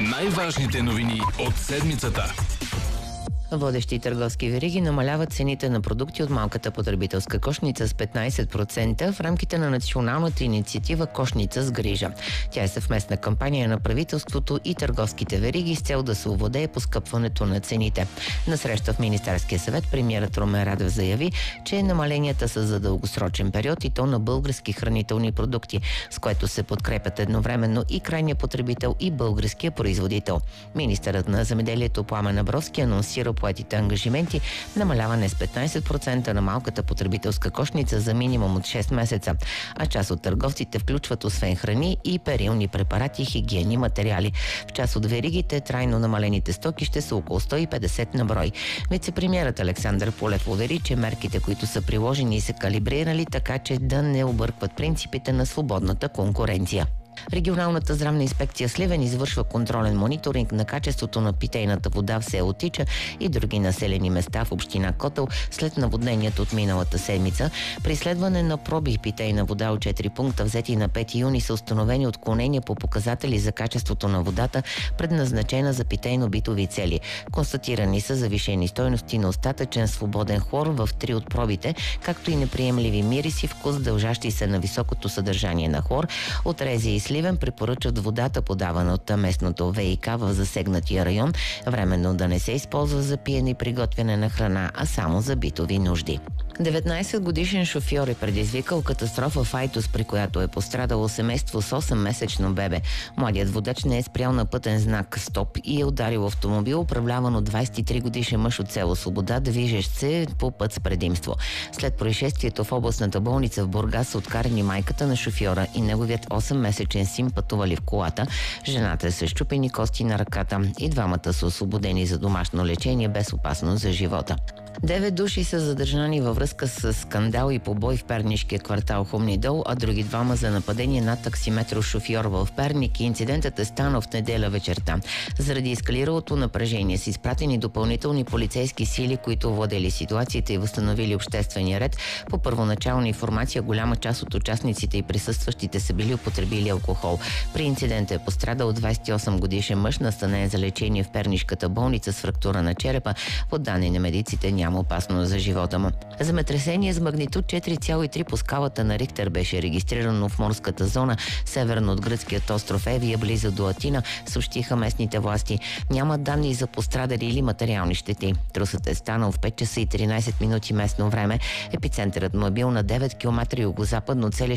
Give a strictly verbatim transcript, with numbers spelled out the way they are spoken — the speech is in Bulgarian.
Най-важните новини от седмицата. Водещи търговски вериги намаляват цените на продукти от малката потребителска кошница с петнайсет процента в рамките на националната инициатива "Кошница с грижа". Тя е съвместна кампания на правителството и търговските вериги с цел да се овладее поскъпването на цените. На среща в Министерския съвет премиерът Румен Радев заяви, че намаленията са за дългосрочен период и то на български хранителни продукти, с което се подкрепят едновременно и крайния потребител и българския производител. Министърът на земеделието Пламен Абровски анонсира поетите ангажименти намаляване с петнайсет процента на малката потребителска кошница за минимум от шест месеца, а част от търговците включват освен храни и перилни препарати и хигиенни материали. В част от веригите трайно намалените стоки ще са около сто и петдесет на брой. Вицепремиерът Александър Пулев увери, че мерките, които са приложени, са калибрирали така, че да не объркват принципите на свободната конкуренция. Регионалната здравна инспекция Сливен извършва контролен мониторинг на качеството на питейната вода в село Тича и други населени места в община Котел след наводнението от миналата седмица. При изследване на проби питейна вода от четири пункта, взети на пети юни, са установени отклонения по показатели за качеството на водата, предназначена за питейно-битови цели. Констатирани са завишени стойности на остатъчен свободен хлор в три от пробите, както и неприемливи мириси, вкус, дължащи се на високото съдържание на хлор. От Резия и Сливен препоръчат водата, подавана от местното ВиК в засегнатия район, временно да не се използва за пиене и приготвяне на храна, а само за битови нужди. деветнайсет годишен шофьор е предизвикал катастрофа в Айтос, при която е пострадало семейство с осеммесечно бебе. Младият водач не е спрял на пътен знак "Стоп" и е ударил автомобил, управляван от двайсет и три годишен мъж от село Свобода, движещ се по път с предимство. След происшествието в областната болница в Бургас са откарани майката на шофьора и неговият осеммесечен син, пътували в колата. Жената е с счупени кости на ръката и двамата са освободени за домашно лечение без опасност за живота. Девет души са задържани във връзка с скандал и побой в пернишкия квартал Хумни дол, а други двама за нападение на таксиметров шофьор в Перник. Инцидентът е станал в неделя вечерта. Заради ескалиралото напрежение са изпратени допълнителни полицейски сили, които владели ситуацията и възстановили обществения ред. По първоначална информация, голяма част от участниците и присъстващите са били употребили алкохол. При инцидента е пострадал двайсет и осем годишен мъж, настанен за лечение в пернишката болница с фрактура на черепа. По данни на медиците няма опасност за живота му. Земетресение с магнитуд четири цяло и три по скалата на Рихтер беше регистрирано в морската зона, северно от гръцкият остров Евия, близо до Атина, съобщиха местните власти. Няма данни за пострадали или материални щети. Трусът е станал в пет часа и тринайсет минути местно време. Епицентърът му е бил на девет километра югозападно от